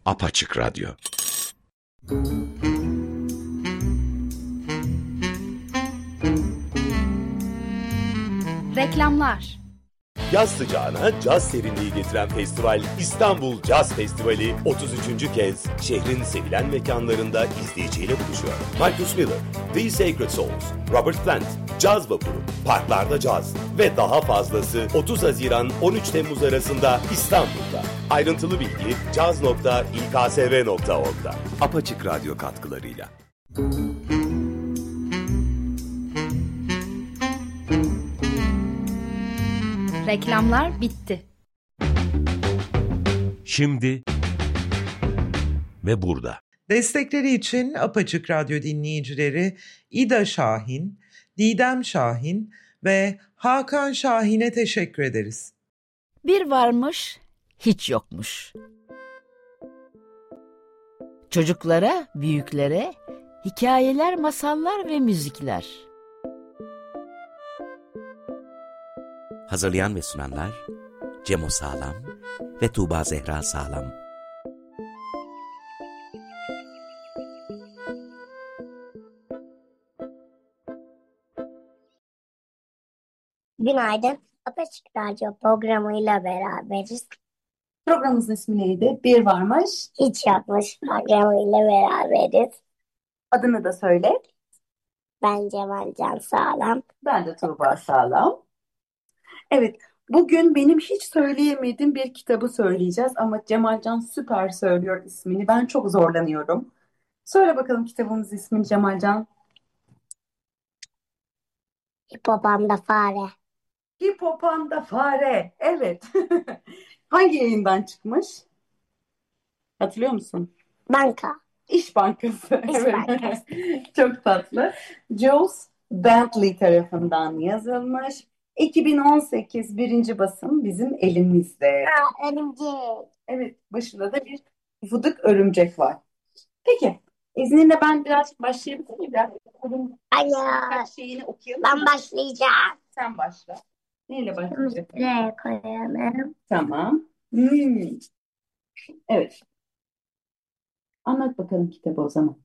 Apaçık Radyo. Reklamlar. Yaz sıcağına caz serinliği getiren festival İstanbul Caz Festivali 33. kez şehrin sevilen mekanlarında izleyiciyle buluşuyor. Marcus Miller, The Sacred Souls, Robert Plant, Caz Vapuru, Parklarda Caz ve daha fazlası 30 Haziran 13 Temmuz arasında İstanbul'da. Ayrıntılı bilgi caz.ilksv.org'da. Apaçık Radyo katkılarıyla. Reklamlar bitti. Şimdi ve burada. Destekleri için Apaçık Radyo dinleyicileri İda Şahin, Didem Şahin ve Hakan Şahin'e teşekkür ederiz. Bir varmış, hiç yokmuş. Çocuklara, büyüklere hikayeler, masallar ve müzikler. Hazırlayan ve sunanlar Cemo Sağlam ve Tuğba Zehra Sağlam. Günaydın. Apaçık Radyo programıyla beraberiz. Programımızın ismi neydi? Bir varmış. Hiç yokmuş programıyla beraberiz. Adını da söyle. Ben Cemal Can Sağlam. Ben de Tuğba Sağlam. Evet, bugün benim hiç söyleyemediğim bir kitabı söyleyeceğiz ama Cemal Can süper söylüyor ismini. Ben çok zorlanıyorum. Söyle bakalım kitabımızın ismini Cemal Can. Hipopamda Fare. Hipopamda Fare. Evet. Hangi yayından çıkmış? Hatırlıyor musun? Banka. İş Bankası. İş Evet. Bankası. Çok tatlı. Jules Bentley tarafından yazılmış. 2018 birinci basım bizim elimizde. Örümcek. Evet, başında da bir fıdık örümcek var. Peki, izninle ben biraz başlayabilir miyim? Hayır. Birkaç şeyini okuyalım Ben mı? başlayacağım. Sen başla. Neyle başlayacaksın? Buraya koyalım. Tamam. Evet. Anlat bakalım kitabı o zaman.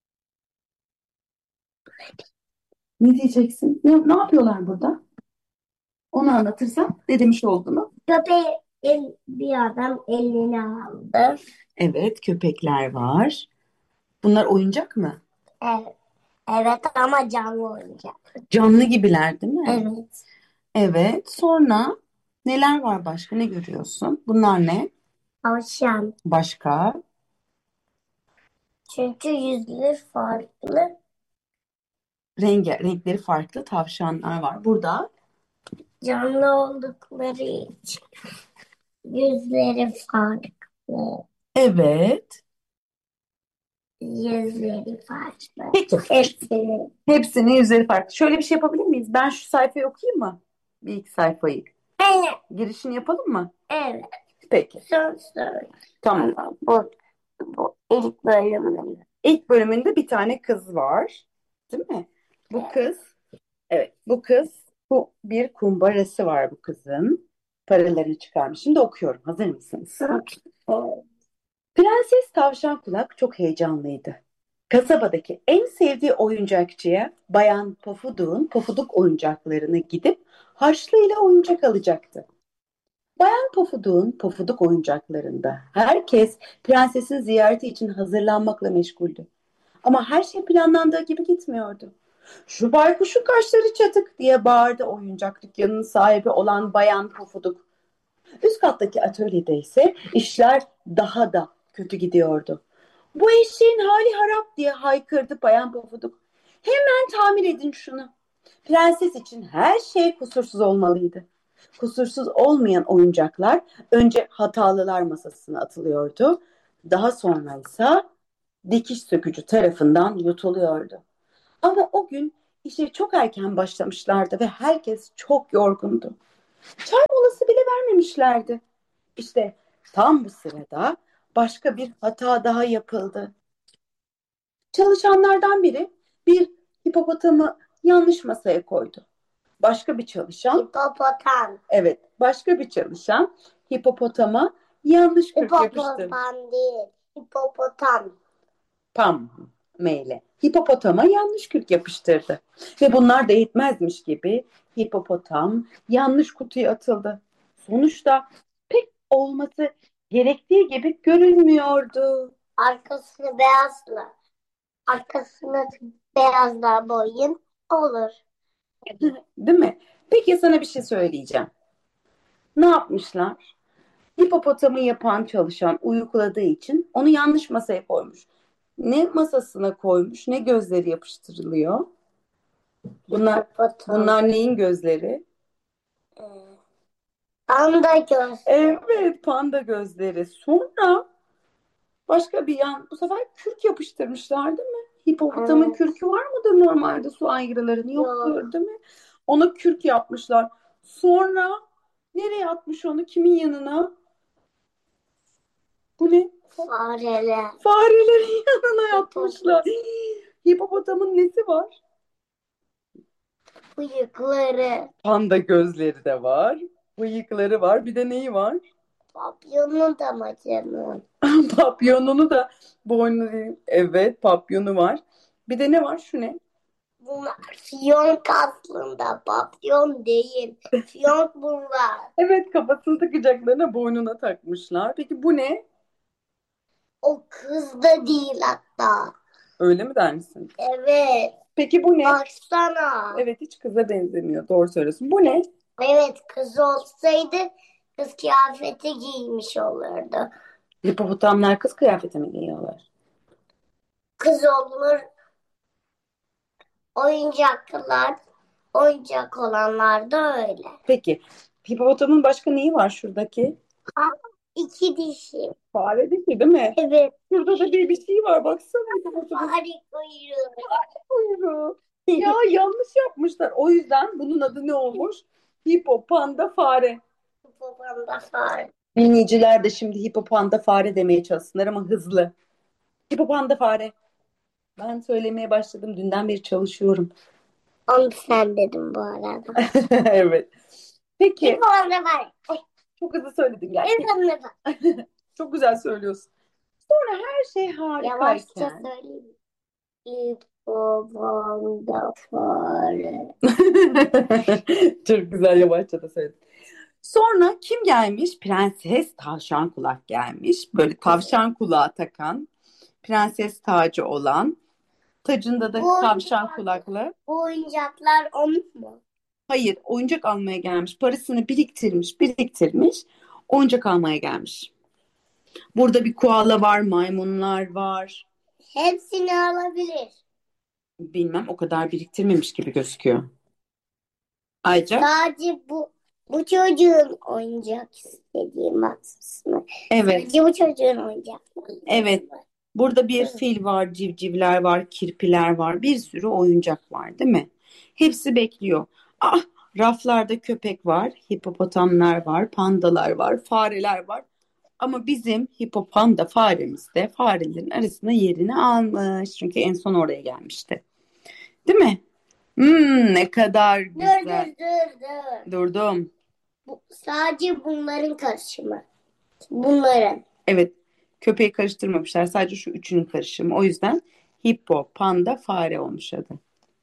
Ne diyeceksin? Ne yapıyorlar burada? Onu anlatırsan ne demiş olduğunu. Bir adam elini aldı. Evet, köpekler var. Bunlar oyuncak mı? Evet. Evet ama canlı oyuncak. Canlı gibiler değil mi? Evet. Evet. Sonra neler var başka? Ne görüyorsun? Bunlar ne? Tavşan. Başka? Çünkü yüzleri farklı. Renkleri farklı tavşanlar var. Burada Canlı oldukları için yüzleri farklı. evet. Yüzleri farklı. Peki. Hepsinin. Hepsinin yüzleri farklı. Şöyle bir şey yapabilir miyiz? Ben şu sayfayı okuyayım mı? Bir iki sayfayı. Evet. Girişini yapalım mı? Evet. Peki. Son soru. Tamam. Bu ilk bölümünde. İlk bölümünde bir tane kız var. Değil mi? Bu kız, evet bu bir kumbarası var bu kızın. Paralarını çıkarmış. Şimdi okuyorum. Hazır mısınız? Prenses Tavşan Kulak çok heyecanlıydı. Kasabadaki en sevdiği oyuncakçıya Bayan Pofuduk'un pofuduk oyuncaklarını gidip harçlığıyla oyuncak alacaktı. Bayan Pofuduk'un pofuduk oyuncaklarında herkes prensesin ziyareti için hazırlanmakla meşguldü. Ama her şey planlandığı gibi gitmiyordu. "Şu baykuşun kaşları çatık!" diye bağırdı oyuncak dükkanının sahibi olan Bayan Pofuduk. Üst kattaki atölyede ise işler daha da kötü gidiyordu. "Bu eşeğin hali harap!" diye haykırdı Bayan Pofuduk. "Hemen tamir edin şunu." Prenses için her şey kusursuz olmalıydı. Kusursuz olmayan oyuncaklar önce hatalılar masasına atılıyordu. Daha sonra ise dikiş sökücü tarafından yutuluyordu. Ama o gün işe çok erken başlamışlardı ve herkes çok yorgundu. Çay molası bile vermemişlerdi. İşte tam bu sırada başka bir hata daha yapıldı. Çalışanlardan biri bir hipopotamı yanlış masaya koydu. Başka bir çalışan, Hipopotam. başka bir çalışan hipopotama yanlış kürk yapıştırdı. Hipopotam değil. Hipopotam. Pam meyle. Hipopotama yanlış kürk yapıştırdı. Ve bunlar da yetmezmiş gibi hipopotam yanlış kutuya atıldı. Sonuçta pek olması gerektiği gibi görünmüyordu. Arkasını beyazla boyayın olur. Değil mi? Peki sana bir şey söyleyeceğim. Ne yapmışlar? Hipopotamı yapan çalışan uykuladığı için onu yanlış masaya koymuş. Ne masasına koymuş, ne gözleri yapıştırılıyor. Bunlar neyin gözleri? Panda göz. Evet, panda gözleri. Sonra başka bir yan, bu sefer kürk yapıştırmışlar değil mi? Hipopotamın Evet. kürkü var mıdır normalde su aygırıların? Yoktur değil mi? Ona kürk yapmışlar. Sonra nereye atmış onu? Kimin yanına? Bu ne? Fareler. Farelerin yanına yatmışlar. Hipopotamın nesi var? Bıyıkları. Panda gözleri de var. Bıyıkları var. Bir de neyi var? Papyonu da macanın. Papyonunu da boynu değil. Evet, papyonu var. Bir de ne var? Şu ne? Bunlar fiyonk aslında. Papyon değil. Fiyonk bunlar. Evet, kafasını takacaklarına boynuna takmışlar. Peki bu ne? O kız da değil hatta. Öyle mi der misin? Evet. Peki bu ne? Baksana. Evet, hiç kıza benzemiyor. Doğru söylüyorsun. Bu ne? Evet, kız olsaydı kız kıyafeti giymiş olurdu. Hipopotamlar kız kıyafeti mi giyiyorlar? Kız olur. Oyuncak olanlar da öyle. Peki, hipopotamın başka neyi var şuradaki? İki dişi. Fare değil mi? Evet. Burada da bir şey var. Baksana hipopotamın Fare kuyruğu. kuyruğu. Ya yanlış yapmışlar. O yüzden bunun adı ne olmuş? Hipopanda fare. Babamda fare. Dinleyiciler de şimdi hipopanda fare demeye çalışsınlar ama hızlı. Hipopanda fare. Ben söylemeye başladım. Dünden beri çalışıyorum. Onu sen dedim bu arada. Evet. Peki. Babamda fare. Çok hızlı söyledin gerçekten. Babamda fare. Çok güzel söylüyorsun. Sonra her şey Yavaşça harikayken. söyleyeyim. Babamda fare. Çok güzel yavaşça da söyledin. Sonra kim gelmiş? Prenses Tavşan Kulak gelmiş. Böyle tavşan kulağı takan, prenses tacı olan, tacında da tavşan kulaklı. Bu oyuncaklar onun mu? Hayır, oyuncak almaya gelmiş. Parasını biriktirmiş. Oyuncak almaya gelmiş. Burada bir koala var, maymunlar var. Hepsini alabilir. Bilmem, o kadar biriktirmemiş gibi gözüküyor. Ayrıca Sadece bu çocuğun oyuncak istediği aslında. evet, Sadece bu çocuğun oyuncakları. evet. Burada bir fil var, civcivler var, kirpiler var. Bir sürü oyuncak var, değil mi? Hepsi bekliyor. Ah, raflarda köpek var, hipopotamlar var, pandalar var, fareler var. Ama bizim hipopanda faremiz de farelerin arasına yerini almış. Çünkü en son oraya gelmişti. Değil mi? Ne kadar güzel. Dur. Durdum. Sadece bunların karışımı. Bunların. Evet, köpeği karıştırmamışlar. Sadece şu üçünün karışımı. O yüzden hippo, panda, fare olmuş adı.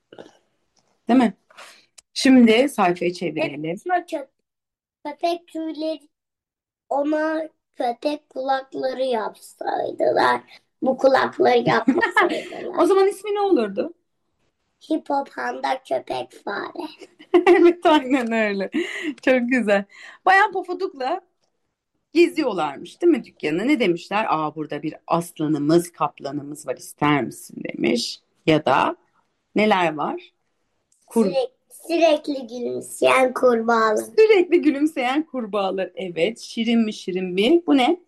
Değil mi? Şimdi sayfayı çevirelim. Köpek tüyleri ona köpek kulakları yapsaydılar. Bu kulakları yapmasaydılar. O zaman ismi ne olurdu? Hipopanda köpek fare. Evet, aynen öyle. Çok güzel. Bayan Pofuduk'la geziyorlarmış değil mi dükkanı? Ne demişler? Aa, burada bir aslanımız, kaplanımız var, ister misin demiş. Ya da neler var? Sürekli gülümseyen kurbağalar. Sürekli gülümseyen kurbağalar. Evet, şirin mi şirin bir. Bu ne?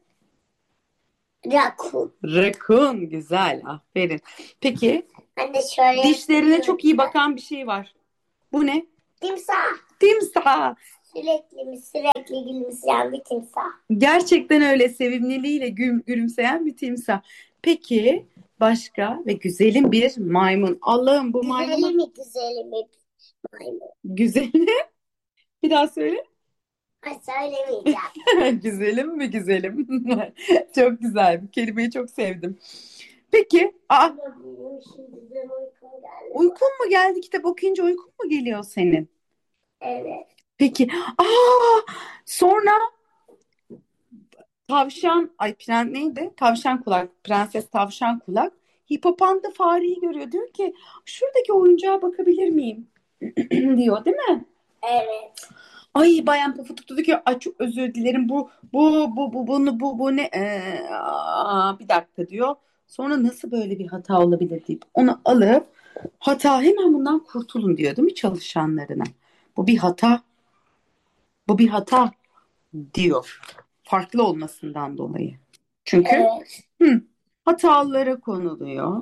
Rakun. Rakun. Güzel, aferin. Peki, Anne şöyle dişlerine çok iyi bakan bir şey var. Bu ne? timsah. Timsah. Sürekli gülümseyen bir timsah. Gerçekten öyle, sevimliliğiyle gülümseyen bir timsah. Peki başka ve güzelim bir maymun. Allah'ım, bu maymun. Güzeli mi maymun? Güzeli. Bir daha söyle. Ay, söylemeyeceğim. Güzelim mi güzelim? Çok güzel. Bu kelimeyi çok sevdim. Peki. Şimdiden uykum geldi. Uykun mu geldi? Kitap okuyunca uykun mu geliyor senin? Evet. Peki. Sonra tavşan, neydi? Tavşan kulak, Prenses Tavşan Kulak. Hipopanda fareyi görüyor. Diyor ki şuradaki oyuncağa bakabilir miyim? diyor, değil mi? Evet. Ay, Bayan Pofuduk diyor ki ay çok özür dilerim bu ne? Bir dakika diyor. Sonra nasıl böyle bir hata olabilir deyip onu alıp hemen bundan kurtulun diyor, değil mi çalışanlarına? Bu bir hata. Bu bir hata diyor. Farklı olmasından dolayı. Çünkü Evet. hatalara konuluyor.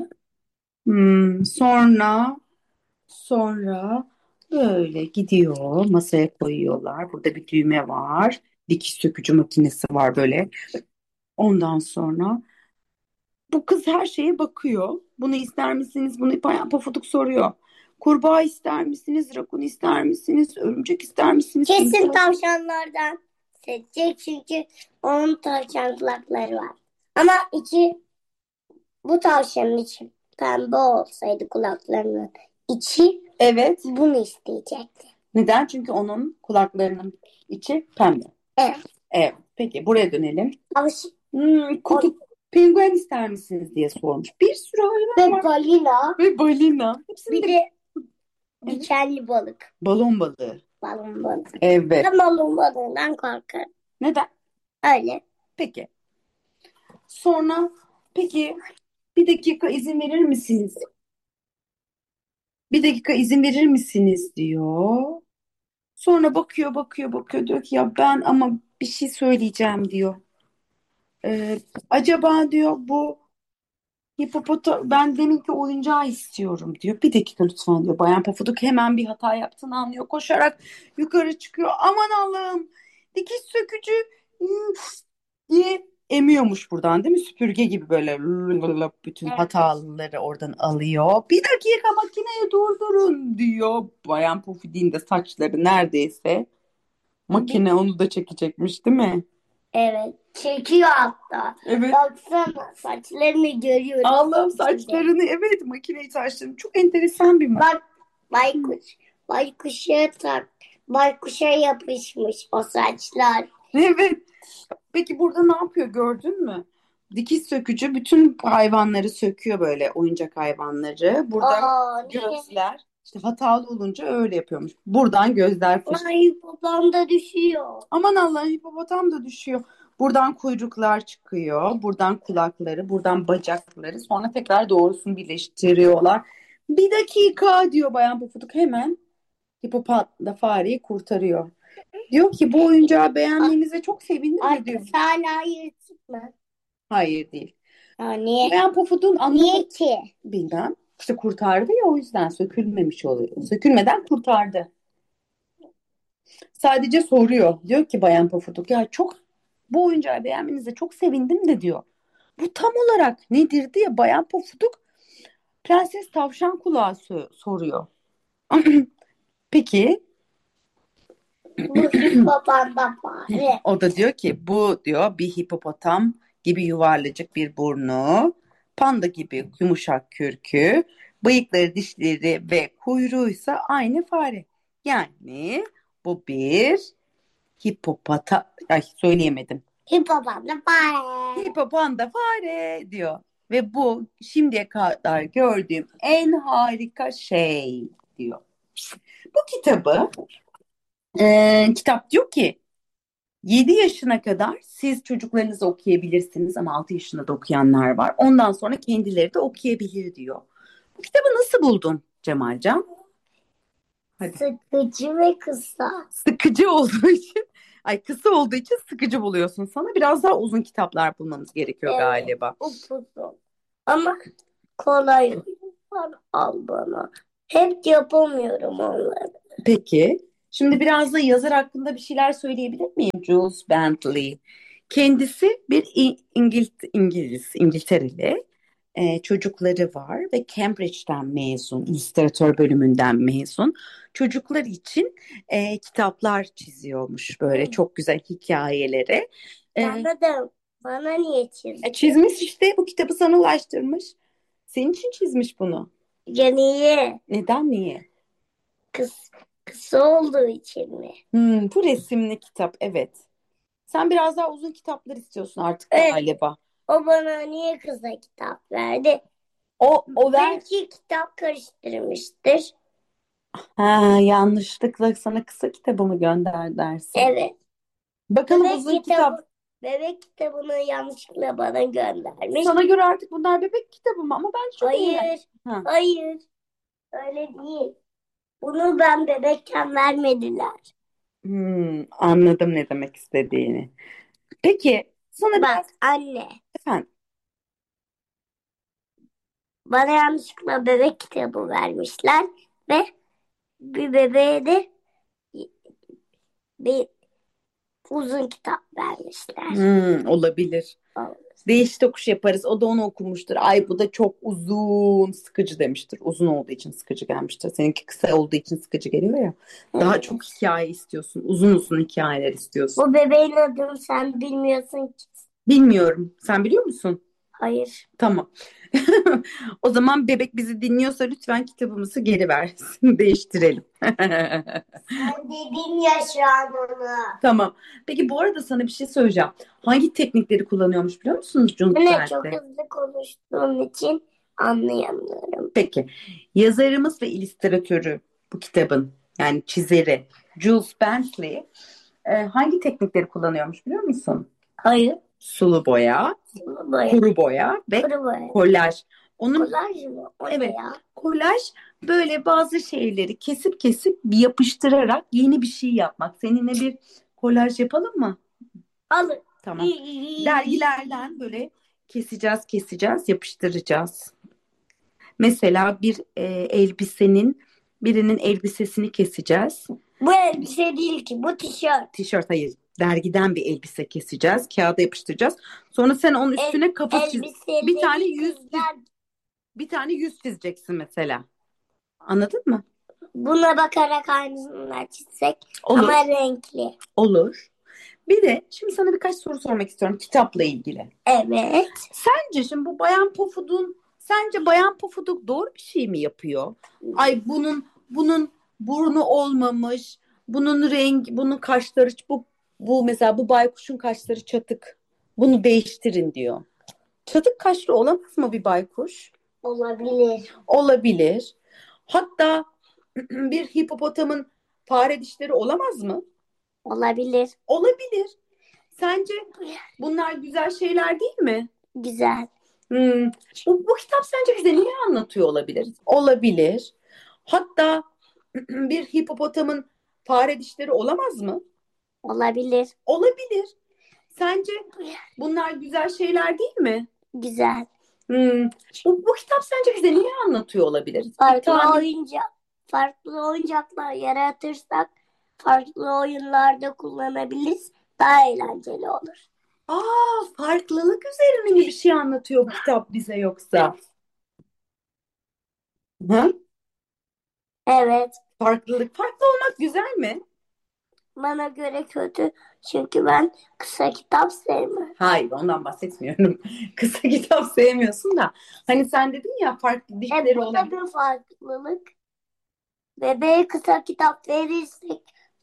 Sonra böyle gidiyor, masaya koyuyorlar. Burada bir düğme var. Dikiş sökücü makinesi var böyle. Ondan sonra bu kız her şeye bakıyor. Bunu ister misiniz? Bunu Bayan Pofuduk soruyor. Kurbağa ister misiniz? Rakun ister misiniz? Örümcek ister misiniz? Kesin tavşanlardan seçecek çünkü onun tavşan kulakları var. Ama bu tavşanın içi pembe olsaydı kulaklarının içi Evet. bunu isteyecekti. Neden? Çünkü onun kulaklarının içi pembe. Evet. Evet. Peki buraya dönelim. Tavşan Penguen ister misiniz diye sormuş. Bir sürü hayvan ve var. balina. Ve balina. Bir de dikenli balık. Balon balığı. Balon balık. Evet. Ben balon balığından korkarım. Neden? Öyle. Peki. Sonra peki bir dakika izin verir misiniz? Bir dakika izin verir misiniz diyor. Sonra bakıyor diyor ki ya ben ama bir şey söyleyeceğim diyor. Acaba diyor bu ben deminki oyuncağı istiyorum diyor. Bir dakika lütfen diyor. Bayan Pofuduk hemen bir hata yaptığını anlıyor. Koşarak yukarı çıkıyor. Aman Allah'ım, dikiş sökücü diye emiyormuş buradan, değil mi? Süpürge gibi böyle bütün hataları oradan alıyor. Bir dakika makineyi durdurun diyor. Bayan Pofuduk'un de saçları neredeyse. Makine onu da çekecekmiş, değil mi? Evet. Çekiyor hatta. Evet. Baksana saçlarını görüyorum. Allah'ım, saçlarını, evet, makineyi saçlarını. Çok enteresan bir makine. Bak baykuşa yapışmış o saçlar. Evet. Peki burada ne yapıyor gördün mü? Dikiş sökücü bütün hayvanları söküyor, böyle oyuncak hayvanları. Burada gözler işte hatalı olunca öyle yapıyormuş. Buradan gözler fışkırıyor. Ay, babam da düşüyor. Aman Allah'ım, hipopotam da düşüyor. Buradan kuyruklar çıkıyor. Buradan kulakları, buradan bacakları. Sonra tekrar doğrusunu birleştiriyorlar. Bir dakika diyor Bayan Pofuduk, hemen hipopotla fareyi kurtarıyor. Diyor ki bu oyuncağı beğendiğinize çok sevindim diyor. Hala yırtık mı? Hayır, değil. Niye? Bayan Pofuduk'un Niye ki? bilmem. İşte kurtardı ya, o yüzden sökülmemiş oluyor. Sökülmeden kurtardı. Sadece soruyor. Diyor ki Bayan Pofuduk ya bu oyuncağı beğenmenize çok sevindim de diyor. Bu tam olarak nedir diye Bayan Pofuduk Prenses Tavşan Kulağı soruyor. Peki. Bu hipopanda fare. O da diyor ki bu diyor bir hipopotam gibi yuvarlacık bir burnu, panda gibi yumuşak kürkü, bıyıkları, dişleri ve kuyruğuysa aynı fare. Yani bu bir söyleyemedim. Hipopanda fare. Hipopanda fare diyor. Ve bu şimdiye kadar gördüğüm en harika şey diyor. Bu kitap diyor ki 7 yaşına kadar siz çocuklarınızı okuyabilirsiniz ama 6 yaşında da okuyanlar var. Ondan sonra kendileri de okuyabilir diyor. Bu kitabı nasıl buldun Cemalcan? Hadi. Sıkıcı ve kısa. Sıkıcı olduğu için, kısa olduğu için sıkıcı buluyorsun. Sana biraz daha uzun kitaplar bulmamız gerekiyor galiba. Upuzun. Ama kolay al bana. Hep yapamıyorum onları. Peki. Şimdi biraz da yazar hakkında bir şeyler söyleyebilir miyim? Jules Bentley. Kendisi bir İngilizce, İngiltereli. çocukları var ve Cambridge'den mezun, illüstratör bölümünden mezun. Çocuklar için kitaplar çiziyormuş, böyle çok güzel hikayeleri. Bana niye çizdin? Çizmiş işte, bu kitabı sana ulaştırmış. Senin için çizmiş bunu. Ya niye? Neden, niye? Kısa olduğu için mi? Bu resimli kitap, evet. Sen biraz daha uzun kitaplar istiyorsun artık Evet. galiba. O bana niye kısa kitap verdi? O Belki kitap karıştırmıştır. yanlışlıkla sana kısa kitabımı gönder dersin. Evet. Bakalım uzun kitap. Bebek kitabını yanlışlıkla bana göndermiş. Sana göre artık bunlar bebek kitabı mı? Ama ben çok Hayır. Ha. Hayır. Öyle değil. Bunu ben bebekken vermediler. Anladım ne demek istediğini. Peki sana Bak anne. efendim. Bana yanlışlıkla bebek kitabı vermişler ve bir bebeğe de bir uzun kitap vermişler. Olabilir. Değiş tokuş yaparız. O da onu okumuştur. Ay bu da çok uzun, sıkıcı demiştir. Uzun olduğu için sıkıcı gelmiştir. Seninki kısa olduğu için sıkıcı geliyor ya. Daha çok hikaye istiyorsun. Uzun uzun hikayeler istiyorsun. Bu bebeğin adını sen bilmiyorsun ki. Bilmiyorum. Sen biliyor musun? Hayır. Tamam. O zaman bebek bizi dinliyorsa lütfen kitabımızı geri versin. Değiştirelim. Sen dedin ya şu an onu. Tamam. Peki bu arada sana bir şey söyleyeceğim. Hangi teknikleri kullanıyormuş biliyor musunuz Ne çok hızlı konuştuğum için anlayamıyorum. Peki. Yazarımız ve illüstratörü bu kitabın, yani çizeri Jules Bentley hangi teknikleri kullanıyormuş biliyor musun? Hayır. Sulu boya, kuru boya ve kolaj. Kolaj mı? Evet. Kolaj böyle bazı şeyleri kesip bir yapıştırarak yeni bir şey yapmak. Seninle bir kolaj yapalım mı? Alın. Tamam. Dergilerden böyle keseceğiz, yapıştıracağız. Mesela birinin elbisesini keseceğiz. Bu elbise değil ki, bu tişört. Tişört, hayır. Dergiden bir elbise keseceğiz, kağıda yapıştıracağız. Sonra sen onun üstüne bir tane yüz çizeceksin mesela. Anladın mı? Buna bakarak aynısından çizsek Olur. ama renkli. Olur. Bir de şimdi sana birkaç soru sormak istiyorum kitapla ilgili. Evet. Sence şimdi bu Bayan Pofuduk doğru bir şey mi yapıyor? Ay bunun burnu olmamış, bunun rengi, bunun kaşları, bu mesela bu baykuşun kaşları çatık. Bunu değiştirin diyor. Çatık kaşlı olamaz mı bir baykuş? Olabilir. Olabilir. Hatta bir hipopotamın fare dişleri olamaz mı? Olabilir. Olabilir. Sence bunlar güzel şeyler değil mi? Güzel. Bu kitap sence bize neyi anlatıyor olabilir? Olabilir. Hatta bir hipopotamın fare dişleri olamaz mı? Olabilir. Olabilir. Sence bunlar güzel şeyler değil mi? Güzel. Bu kitap sence bize neyi anlatıyor olabilir? Farklı oyuncaklar yaratırsak farklı oyunlarda kullanabiliriz. Daha eğlenceli olur. Farklılık üzerine bir şey anlatıyor bu kitap bize yoksa? Hı? Evet. Farklı olmak güzel mi? Bana göre kötü. Çünkü ben kısa kitap sevmem. Hayır, ondan bahsetmiyorum. Kısa kitap sevmiyorsun da. Hani sen dedin ya farklı dişleri olan. Bu da bir farklılık. Bebeğe kısa kitap verirsek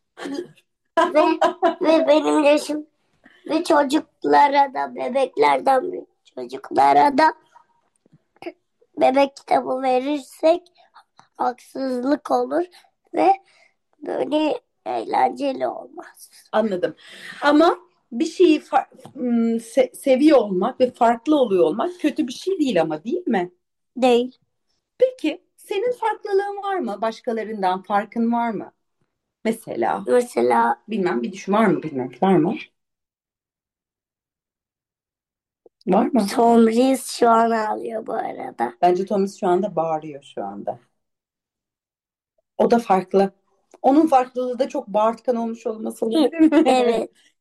ve benim yaşım ve çocuklara da bebeklerden büyük çocuklara da bebek kitabı verirsek haksızlık olur ve böyle eğlenceli olmaz. Anladım. Ama bir şeyi seviyor olmak ve farklı oluyor olmak kötü bir şey değil ama, değil mi? Değil. Peki senin farklılığın var mı? Başkalarından farkın var mı? Mesela bilmem, bir düşün, var mı bilmek? Var mı? Var mı? Tomris şu an ağlıyor bu arada. Bence Thomas şu anda bağırıyor şu anda. O da farklı. Onun farklılığı da çok bağırtkan olmuş olması olabilir mi? Evet.